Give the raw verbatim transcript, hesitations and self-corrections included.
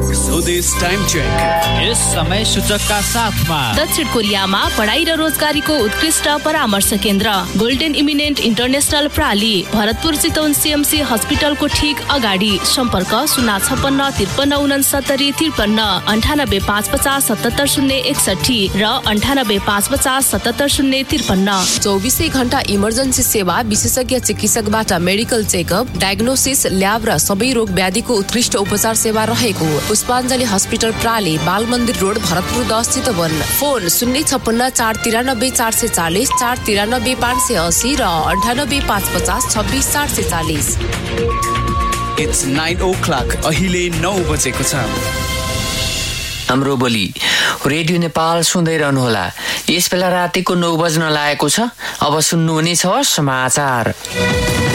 स्वदेश time check यस समय सूचकका साथमा दक्षिण कोरियामा पढाइ र रोजगारीको उत्कृष्ट परामर्श केन्द्र golden eminent international प्राली Bharatpur Chitwan CMC हस्पिटलको ठीक अगाडि। सम्पर्क शून्य छपन्न त्रिपन्न उनसत्तरी त्रिपन्न अन्ठानब्बे पाँच पचास सतहत्तर शून्य एकसठी र अन्ठानब्बे पाँच पचास सतहत्तर शून्य त्रिपन्न। चौबिसै घण्टा इमर्जेन्सी सेवा, विशेषज्ञ चिकित्सकबाट मेडिकल चेकअप, डायग्नोसिस, ल्याब र सबै रोग व्याधिको उत्कृष्ट उपचार सेवा रहेको पुष्पाञ्जली हस्पिटल प्राली, बाल मन्दिर रोड, भरतपुर दस चितवन। फोन शून्य छपन्न चार तिरानब्बे चार सय चालिस, चार तिरानब्बे पाँच सय असी र अन्ठानब्बे पाँच पचास छब्बिस चार सय चालिस। It's nine oh clock. अहिले नौ बजेको छ। हाम्रो बोली रेडियो नेपाल सुन्दै रहनुहोला। यस बेला रातिको नौ बज्न लागेको छ। अब सुन्नुहुनेछ समाचार।